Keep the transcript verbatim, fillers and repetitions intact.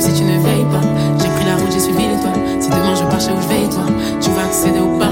si tu ne veilles pas. J'ai pris la route, j'ai suivi l'étoile. Si demain je pars chez où je vais, toi, tu vas accéder au